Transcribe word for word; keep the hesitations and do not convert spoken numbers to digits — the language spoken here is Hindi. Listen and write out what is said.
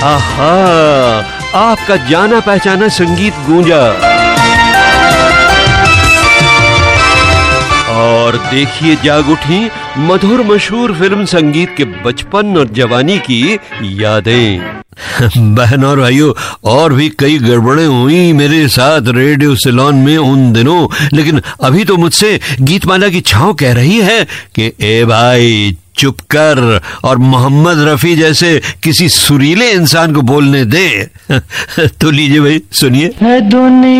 आहा, आपका जाना पहचाना संगीत गूंजा। और देखिए जाग उठी मधुर मशहूर फिल्म संगीत के बचपन और जवानी की यादें। बहन और भाइयों, और भी कई गड़बड़ें हुई मेरे साथ रेडियो सिलोन में उन दिनों, लेकिन अभी तो मुझसे गीतमाला की छांव कह रही है कि ए भाई चुप कर और मोहम्मद रफी जैसे किसी सुरीले इंसान को बोलने दे। तो लीजिए भाई सुनिए।